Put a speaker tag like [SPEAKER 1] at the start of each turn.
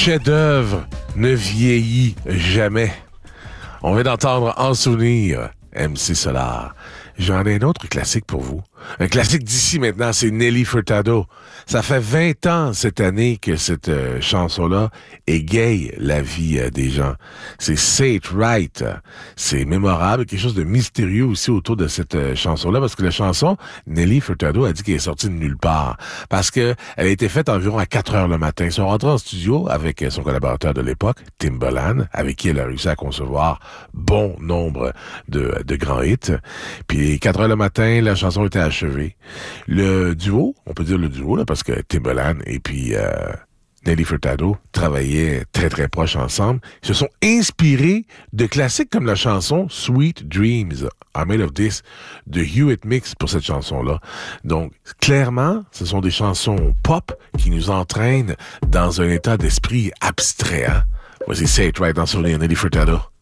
[SPEAKER 1] chef-d'œuvre ne vieillit jamais. On vient d'entendre En souvenir, MC Solar. J'en ai un autre classique pour vous. Un classique d'ici maintenant, c'est Nelly Furtado. Ça fait 20 ans cette année que cette chanson-là égaye la vie des gens. C'est Say It Right. C'est mémorable, quelque chose de mystérieux aussi autour de cette chanson-là, parce que la chanson, Nelly Furtado a dit qu'elle est sortie de nulle part. Parce que elle a été faite environ à 4 heures le matin. Ils sont rentrés en studio avec son collaborateur de l'époque, Timbaland, avec qui elle a réussi à concevoir bon nombre de grands hits. Puis 4 heures le matin, la chanson était achevée. Le duo, on peut dire le duo, là, parce que Timbaland et puis Nelly Furtado travaillaient très très proches ensemble. Ils se sont inspirés de classiques comme la chanson Sweet Dreams, I'm Made of This, de Hewitt Mix pour cette chanson-là. Donc, clairement, ce sont des chansons pop qui nous entraînent dans un état d'esprit abstrait. Hein? Voici Say It Right dans Souvenir, Nelly Furtado.